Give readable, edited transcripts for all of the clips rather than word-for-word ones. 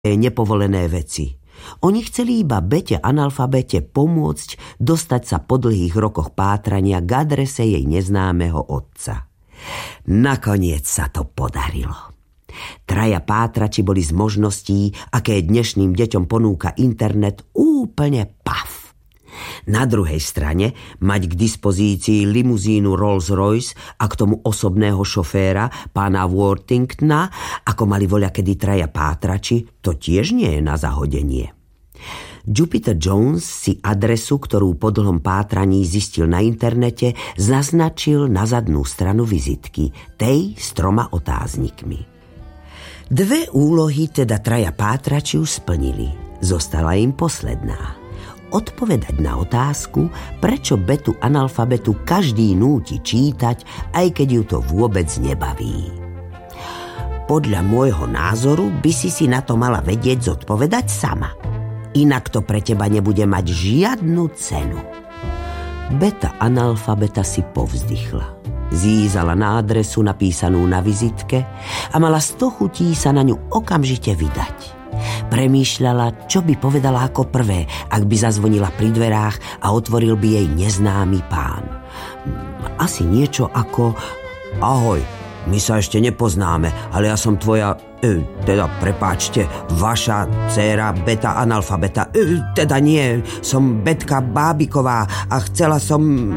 nepovolené veci. Oni chceli iba Bete analfabete pomôcť dostať sa po dlhých rokoch pátrania k adrese jej neznámeho otca. Nakoniec sa to podarilo. Traja pátrači boli z možností, aké dnešným deťom ponúka internet, úplne paf. Na druhej strane mať k dispozícii limuzínu Rolls-Royce a k tomu osobného šoféra, pána Worthingtona, ako mali voľakedy traja pátrači, to tiež nie je na zahodenie. Jupiter Jones si adresu, ktorú po dlhom pátraní zistil na internete, zaznačil na zadnú stranu vizitky, tej s 3 otáznikmi. 2 úlohy teda traja pátrači už splnili. Zostala im posledná. Odpovedať na otázku, prečo Betu analfabetu každý núti čítať, aj keď ju to vôbec nebaví. Podľa môjho názoru by si na to mala vedieť zodpovedať sama. Inak to pre teba nebude mať žiadnu cenu. Beta analfabeta si povzdychla. Zízala na adresu napísanú na vizitke a mala 100 chutí sa na ňu okamžite vydať. Premýšľala, čo by povedala ako prvé, ak by zazvonila pri dverách a otvoril by jej neznámy pán. Asi niečo ako: ahoj, my sa ešte nepoznáme, ale ja som tvoja, prepáčte, vaša dcéra Beta analfabeta. Teda nie, som Betka Bábiková a chcela som...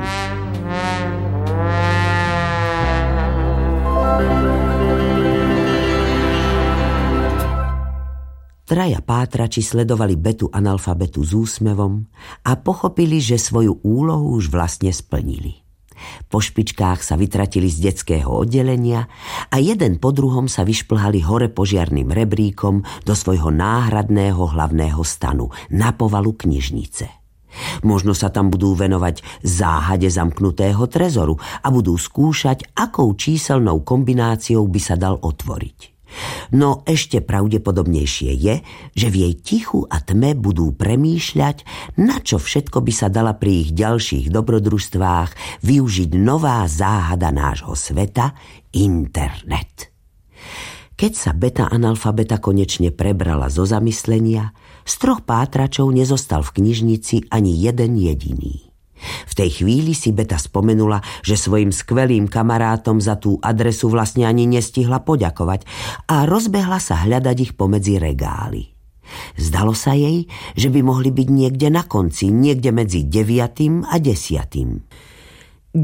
Traja pátrači sledovali Betu analfabetu s úsmevom a pochopili, že svoju úlohu už vlastne splnili. Po špičkách sa vytratili z detského oddelenia a jeden po druhom sa vyšplhali hore požiarnym rebríkom do svojho náhradného hlavného stanu, na povalu knižnice. Možno sa tam budú venovať záhade zamknutého trezoru a budú skúšať, akou číselnou kombináciou by sa dal otvoriť. No ešte pravdepodobnejšie je, že v jej tichu a tme budú premýšľať, na čo všetko by sa dala pri ich ďalších dobrodružstvách využiť nová záhada nášho sveta, internet. Keď sa Beta analfabeta konečne prebrala zo zamyslenia, z 3 pátračov nezostal v knižnici ani jeden jediný. V tej chvíli si Beta spomenula, že svojim skvelým kamarátom za tú adresu vlastne ani nestihla poďakovať a rozbehla sa hľadať ich pomedzi regály. Zdalo sa jej, že by mohli byť niekde na konci, niekde medzi 9. a 10. 9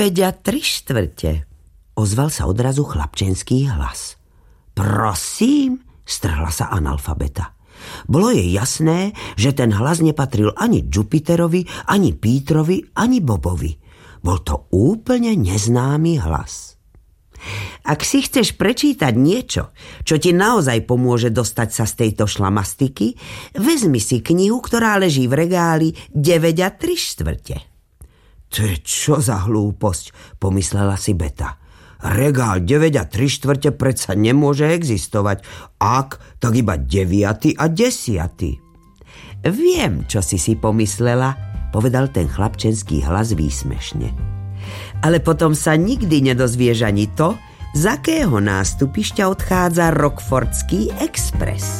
3/4, ozval sa odrazu chlapčenský hlas. Prosím, strhla sa analfabeta. Bolo jej jasné, že ten hlas nepatril ani Jupiterovi, ani Pítrovi, ani Bobovi. Bol to úplne neznámy hlas. Ak si chceš prečítať niečo, čo ti naozaj pomôže dostať sa z tejto šlamastiky, vezmi si knihu, ktorá leží v regáli 9 3/4. To je čo za hlúposť, pomyslela si Beta. Regál 9 3/4 predsa nemôže existovať. Ak, tak iba 9. a 10. Viem, čo si pomyslela, povedal ten chlapčenský hlas výsmešne. Ale potom sa nikdy nedozvieš ani to, z akého nástupišťa odchádza Rockfordský expres.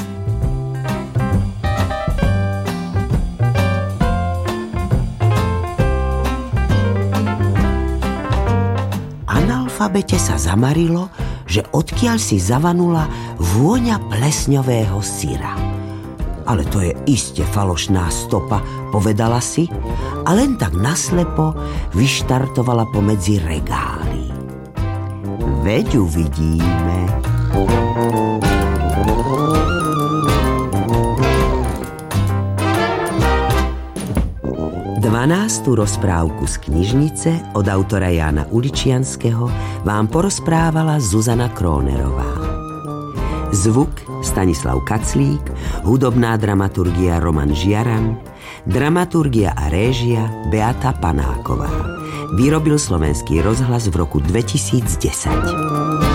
Analfabete sa zamarilo, že odkiaľ si zavanula vôňa plesňového syra. Ale to je iste falošná stopa, povedala si, a len tak naslepo vyštartovala pomedzi regály. Veď uvidíme. 12. rozprávku z knižnice od autora Jána Uličianskeho vám porozprávala Zuzana Krónerová. Zvuk Stanislav Kaclík, hudobná dramaturgia Roman Žiaran, dramaturgia a réžia Beata Panáková. Vyrobil Slovenský rozhlas v roku 2010.